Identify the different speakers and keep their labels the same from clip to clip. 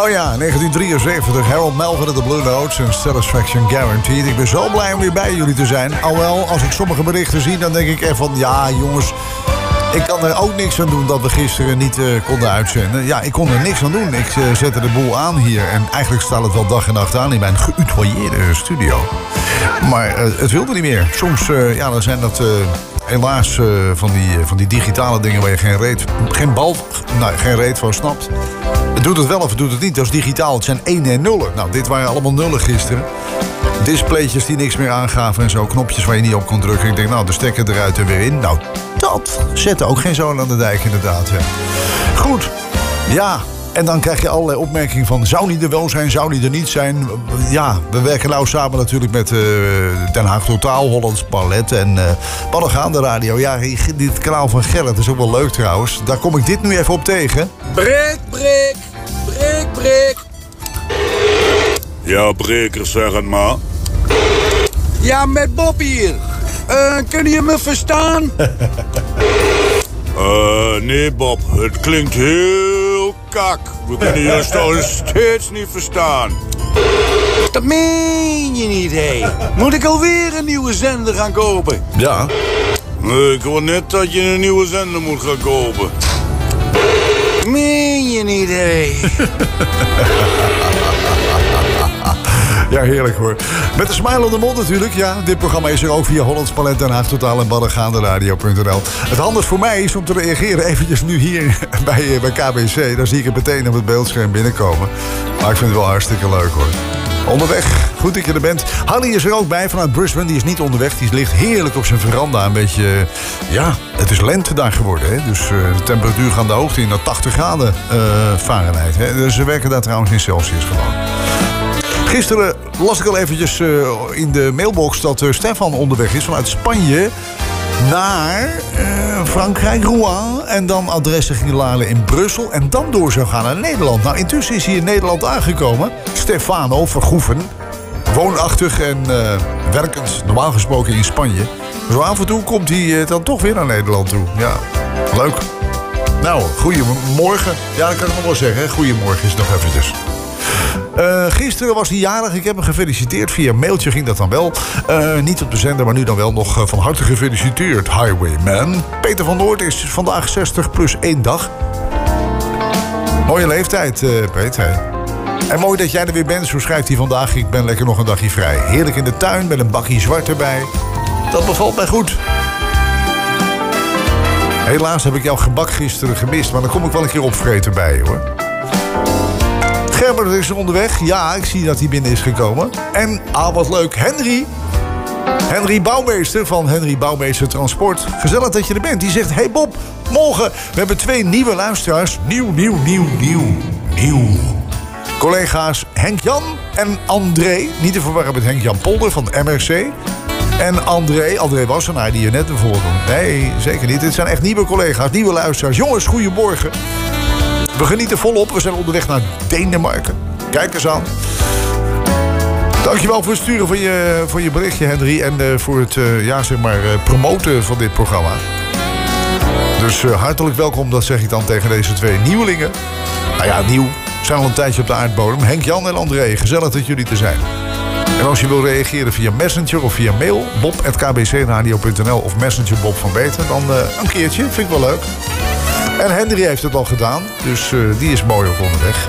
Speaker 1: Oh ja, 1973, Harold Melvin en de Blue Notes en Satisfaction Guaranteed. Ik ben zo blij om weer bij jullie te zijn. Alhoewel, als ik sommige berichten zie, dan denk ik echt van... ja, jongens, ik kan er ook niks aan doen dat we gisteren niet konden uitzenden. Ja, ik kon er niks aan doen. Ik zette de boel aan hier. En eigenlijk staat het wel dag en nacht aan in mijn geütoyeerde studio. Maar het wilde niet meer. Soms, dan zijn dat... helaas van die digitale dingen waar je geen reet van snapt. Het doet het wel of het doet het niet. Dat is digitaal. Het zijn 1 en 0. Nou, dit waren allemaal nullen gisteren. Displaytjes die niks meer aangaven en zo. Knopjes waar je niet op kon drukken. Ik denk, nou, de stekker eruit en weer in. Nou, dat zette ook geen zoon aan de dijk inderdaad. Ja. Goed. Ja. En dan krijg je allerlei opmerkingen van... zou die er wel zijn, zou die er niet zijn? Ja, we werken nou samen natuurlijk met Den Haag Totaal, Hollands Ballet en Ballengaande Radio. Ja, dit kanaal van Gerrit is ook wel leuk trouwens. Daar kom ik dit nu even op tegen.
Speaker 2: Breek, breek, breek, breek.
Speaker 3: Ja, breker, zeg het maar.
Speaker 2: Ja, met Bob hier. Kun je me verstaan?
Speaker 3: Nee Bob, het klinkt heel kak. We kunnen je nog steeds niet verstaan.
Speaker 2: Dat meen je niet, hé. Moet ik alweer een nieuwe zender gaan kopen?
Speaker 1: Ja.
Speaker 3: Ik hoor net dat je een nieuwe zender moet gaan kopen.
Speaker 2: Meen je niet, hé.
Speaker 1: Ja, heerlijk hoor. Met een smile op de mond natuurlijk. Ja, dit programma is er ook via Hollands Palet, Den Haag Totaal en ballengaanderadio.nl. Het handig voor mij is om te reageren eventjes nu hier bij KBC. Dan zie ik het meteen op het beeldscherm binnenkomen. Maar ik vind het wel hartstikke leuk hoor. Onderweg, goed dat je er bent. Harry is er ook bij vanuit Brisbane. Die is niet onderweg, die ligt heerlijk op zijn veranda. Een beetje, ja, het is lente daar geworden. Hè? Dus de temperatuur gaat de hoogte in naar 80 graden Fahrenheit. Hè? Dus ze werken daar trouwens in Celsius gewoon. Gisteren las ik al eventjes in de mailbox dat Stefan onderweg is vanuit Spanje naar Frankrijk, Rouen. En dan adressen ging laden in Brussel en dan door zou gaan naar Nederland. Nou, intussen is hij in Nederland aangekomen. Stefano Vergoeven, woonachtig en werkend normaal gesproken in Spanje. Zo af en toe komt hij dan toch weer naar Nederland toe. Ja, leuk. Nou, goedemorgen. Ja, dat kan ik nog wel zeggen. Goedemorgen is het nog eventjes. Gisteren was hij jarig. Ik heb hem gefeliciteerd. Via mailtje ging dat dan wel. Niet op de zender, maar nu dan wel nog van harte gefeliciteerd. Highwayman. Peter van Noort is vandaag 60 plus 1 dag. Mooie leeftijd, Peter. En mooi dat jij er weer bent. Zo schrijft hij vandaag. Ik ben lekker nog een dagje vrij. Heerlijk in de tuin met een bakje zwart erbij. Dat bevalt mij goed. Helaas heb ik jouw gebak gisteren gemist. Maar dan kom ik wel een keer opvreten bij je, hoor. Gerbert is onderweg. Ja, ik zie dat hij binnen is gekomen. En, wat leuk, Henry Bouwmeester van Henry Bouwmeester Transport. Gezellig dat je er bent. Die zegt, hey Bob, morgen. We hebben 2 nieuwe luisteraars. Nieuw. Collega's Henk-Jan en André. Niet te verwarren met Henk-Jan Polder van MRC. En André Wassenaar, die je net ervoor doet. Nee, zeker niet. Dit zijn echt nieuwe collega's, nieuwe luisteraars. Jongens, goedemorgen. We genieten volop. We zijn onderweg naar Denemarken. Kijk eens aan. Dankjewel voor het sturen van je berichtje, Henry. En voor het promoten van dit programma. Dus hartelijk welkom, dat zeg ik dan tegen deze 2 nieuwelingen. Nou ja, nieuw. Zijn al een tijdje op de aardbodem. Henk-Jan en André, gezellig dat jullie er zijn. En als je wil reageren via Messenger of via mail... bob@kbcradio.nl of Messenger Bob van Beter... dan een keertje, vind ik wel leuk. En Henry heeft het al gedaan, dus die is mooi op onderweg.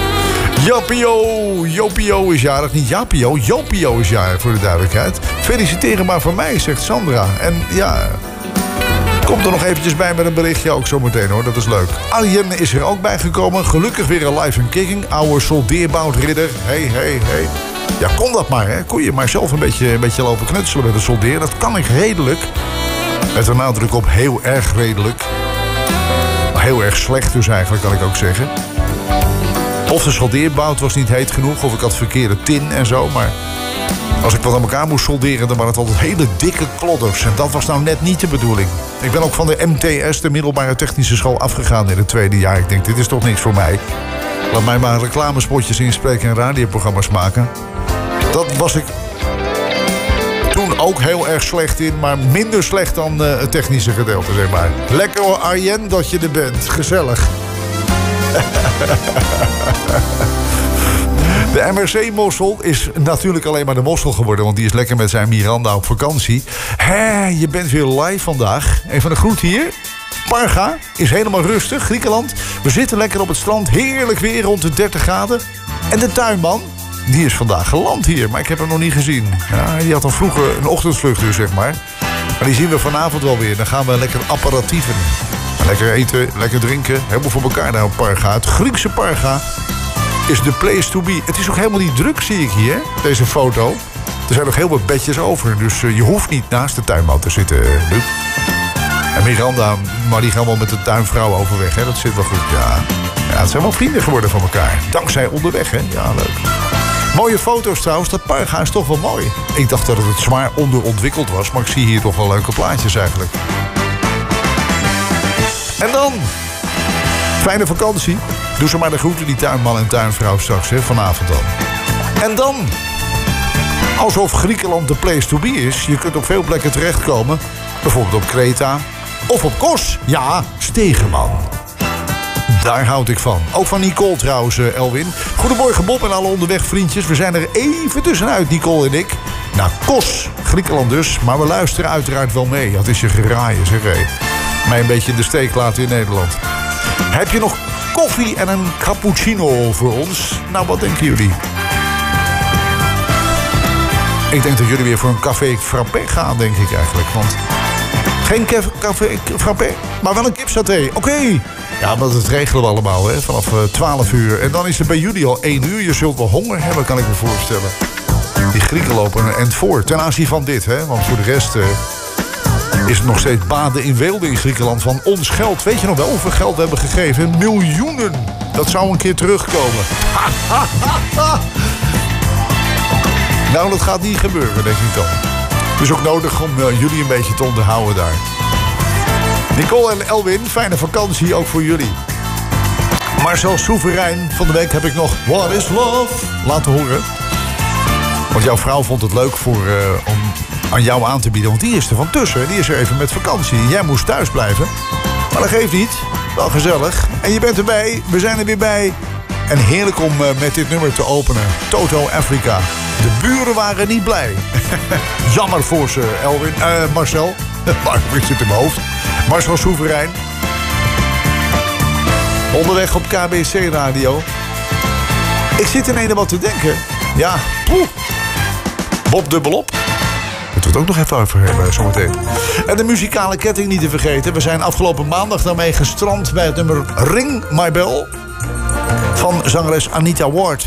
Speaker 1: Jopio is jarig. Niet Japio, Jopio is jarig voor de duidelijkheid. Feliciteren maar van mij, zegt Sandra. En ja, komt er nog eventjes bij met een berichtje ook zometeen hoor, dat is leuk. Arjen is er ook bij gekomen. Gelukkig weer alive and kicking. Oude soldeerboutridder. Hey. Ja, kon dat maar, hè. Kon je maar zelf een beetje lopen knutselen met het solderen. Dat kan ik redelijk. Met een nadruk op heel erg redelijk. Heel erg slecht dus eigenlijk, kan ik ook zeggen. Of de soldeerbout was niet heet genoeg, of ik had verkeerde tin en zo. Maar als ik wat aan elkaar moest solderen, dan waren het altijd hele dikke klodders. En dat was nou net niet de bedoeling. Ik ben ook van de MTS, de middelbare technische school, afgegaan in het 2e jaar. Ik denk, dit is toch niks voor mij. Laat mij maar reclamespotjes inspreken en radioprogramma's maken. Dat was ik toen ook heel erg slecht in, maar minder slecht dan het technische gedeelte, zeg maar. Lekker hoor, Arjen, dat je er bent. Gezellig. De MRC-mossel is natuurlijk alleen maar de mossel geworden... want die is lekker met zijn Miranda op vakantie. Hé, je bent weer live vandaag. Even een groet hier. Parga is helemaal rustig, Griekenland. We zitten lekker op het strand, heerlijk weer rond de 30 graden. En de tuinman, die is vandaag geland hier, maar ik heb hem nog niet gezien. Ja, die had al vroeger een ochtendvlucht dus, zeg maar. Maar die zien we vanavond wel weer. Dan gaan we lekker apparatieven. Lekker eten, lekker drinken. Helemaal voor elkaar daar op Parga. Het Griekse Parga is the place to be. Het is ook helemaal niet druk, zie ik hier, deze foto. Er zijn nog heel wat bedjes over. Dus je hoeft niet naast de tuinman te zitten, Luc. En Miranda, maar die gaan wel met de tuinvrouw overweg, hè? Dat zit wel goed, ja. Ja, het zijn wel vrienden geworden van elkaar. Dankzij onderweg, hè? Ja, leuk. Mooie foto's trouwens, dat Parga is toch wel mooi. Ik dacht dat het zwaar onderontwikkeld was, maar ik zie hier toch wel leuke plaatjes eigenlijk. En dan, fijne vakantie. Doe ze maar de groeten, die tuinman en tuinvrouw straks, hè, vanavond dan. En dan, alsof Griekenland de place to be is. Je kunt op veel plekken terechtkomen. Bijvoorbeeld op Kreta of op Kos. Ja, Stegeman. Daar houd ik van. Ook van Nicole trouwens, Elwin. Goedemorgen Bob en alle onderweg vriendjes. We zijn er even tussenuit, Nicole en ik. Naar Kos, Griekenland dus. Maar we luisteren uiteraard wel mee. Dat is je geraaien, zeg hé. Mij een beetje in de steek laten in Nederland. Heb je nog koffie en een cappuccino voor ons? Nou, wat denken jullie? Ik denk dat jullie weer voor een café frappé gaan, denk ik eigenlijk. Want geen café frappé, maar wel een kipsaté. Oké. Ja, maar dat regelen we allemaal, hè, vanaf 12 uur. En dan is het bij jullie al 1 uur. Je zult wel honger hebben, kan ik me voorstellen. Die Grieken lopen een end voor. Ten aanzien van dit, hè. Want voor de rest is het nog steeds baden in weelde in Griekenland van ons geld. Weet je nog wel hoeveel geld we hebben gegeven? Miljoenen. Dat zou een keer terugkomen. Nou, dat gaat niet gebeuren, denk ik dan. Het is ook nodig om jullie een beetje te onderhouden daar. Nicole en Elwin, fijne vakantie ook voor jullie. Marcel Soeverein, van de week heb ik nog What is Love laten horen. Want jouw vrouw vond het leuk om aan jou aan te bieden. Want die is er van tussen, die is er even met vakantie. Jij moest thuis blijven. Maar dat geeft niet, wel gezellig. En je bent erbij, we zijn er weer bij. En heerlijk om met dit nummer te openen. Toto Africa. De buren waren niet blij. Jammer voor ze, Elwin. Marcel. Ik zit in mijn hoofd. Marcel Soeverein. Onderweg op KBC Radio. Ik zit ineens wat te denken. Ja, poeh. Bob dubbelop. Moeten we het ook nog even over hebben, zometeen. En de muzikale ketting niet te vergeten. We zijn afgelopen maandag daarmee gestrand bij het nummer Ring My Bell. Van zangeres Anita Ward.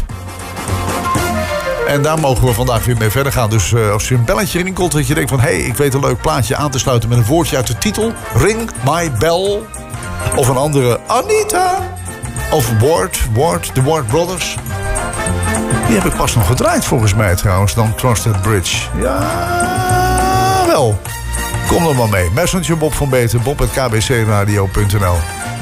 Speaker 1: En daar mogen we vandaag weer mee verder gaan. Dus als je een belletje rinkelt dat je denkt van... hé, ik weet een leuk plaatje aan te sluiten met een woordje uit de titel. Ring My Bell. Of een andere Anita. Of Ward, de Ward Brothers. Die heb ik pas nog gedraaid volgens mij trouwens. Dan Trusted Bridge. Ja, wel. Kom er maar mee. Messenger Bob van Beeten. bob@kbcradio.nl.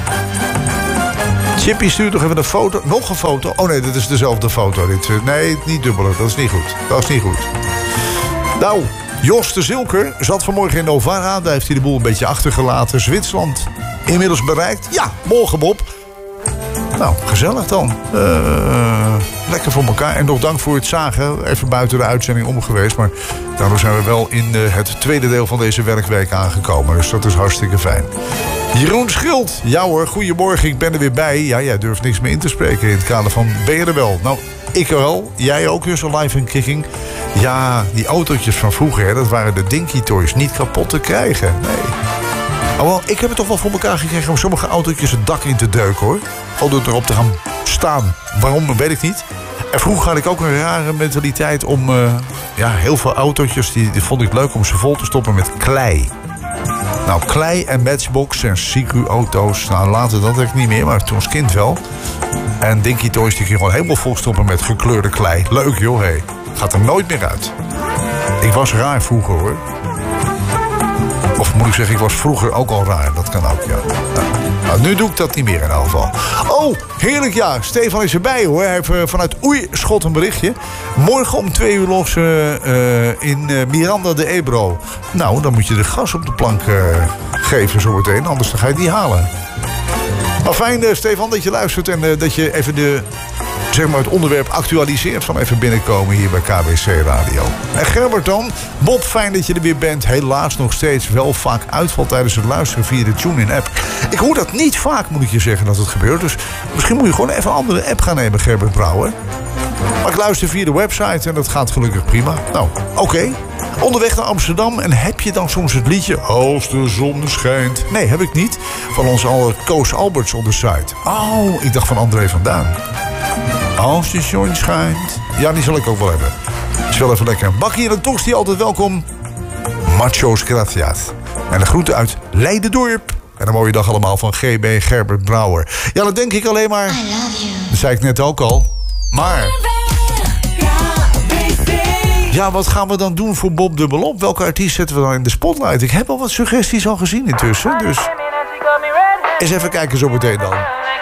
Speaker 1: Chippy stuurt nog even een foto. Nog een foto? Oh nee, dit is dezelfde foto. Nee, niet dubbele. Dat is niet goed. Dat is niet goed. Nou, Jos de Zilker zat vanmorgen in Novara. Daar heeft hij de boel een beetje achtergelaten. Zwitserland inmiddels bereikt. Ja, morgen Bob. Nou, gezellig dan. Lekker voor elkaar. En nog dank voor het zagen. Even buiten de uitzending om geweest. Maar daardoor zijn we wel in het tweede deel van deze werkweek aangekomen. Dus dat is hartstikke fijn. Jeroen Schild. Ja hoor, goedemorgen. Ik ben er weer bij. Ja, jij durft niks meer in te spreken in het kader van ben je er wel? Nou, ik wel. Jij ook weer zo live in kicking. Ja, die autootjes van vroeger, hè, dat waren de Dinky Toys. Niet kapot te krijgen. Nee. Oh, wel, ik heb het toch wel voor elkaar gekregen om sommige autootjes het dak in te deuken, hoor. Al door erop te gaan staan. Waarom, weet ik niet. En vroeger had ik ook een rare mentaliteit om... heel veel autootjes, die vond ik leuk om ze vol te stoppen met klei. Nou, klei en Matchbox en Siku-auto's. Nou, later dat heb ik niet meer, maar toen als kind wel. En Dinky Toys die kun je gewoon helemaal vol stoppen met gekleurde klei. Leuk, joh, hé. Gaat er nooit meer uit. Ik was raar vroeger, hoor. Of moet ik zeggen, ik was vroeger ook al raar. Dat kan ook, ja. Nou, nu doe ik dat niet meer in elk geval. Oh, heerlijk, ja. Stefan is erbij, hoor. Hij heeft vanuit Oei-Schot een berichtje. Morgen om 2 uur los in Miranda de Ebro. Nou, dan moet je de gas op de plank geven zometeen. Anders dan ga je het niet halen. Maar fijn, Stefan, dat je luistert en dat je even de zeg maar het onderwerp actualiseert van even binnenkomen hier bij KBC Radio. En Gerbert dan. Bob, fijn dat je er weer bent. Helaas nog steeds wel vaak uitvalt tijdens het luisteren via de TuneIn-app. Ik hoor dat niet vaak, moet ik je zeggen, dat het gebeurt. Dus misschien moet je gewoon even een andere app gaan nemen, Gerbert Brouwer. Maar ik luister via de website en dat gaat gelukkig prima. Nou, oké. Onderweg naar Amsterdam en heb je dan soms het liedje Als de zon schijnt? Nee, heb ik niet. Van ons alle Koos Alberts on the site. Oh, ik dacht van André van Duin. Als de zon schijnt. Ja, die zal ik ook wel hebben. Is wel even lekker. Bakkie en een tosti, altijd welkom. Machos gracias. En de groeten uit Leidendorp. En een mooie dag allemaal van GB Gerbert Brouwer. Ja, dat denk ik alleen maar.
Speaker 4: I love you.
Speaker 1: Dat zei ik net ook al. Maar... ja, wat gaan we dan doen voor Bob Dubbelop? Welke artiest zetten we dan in de spotlight? Ik heb al wat suggesties al gezien intussen. Dus eens even kijken zo meteen dan.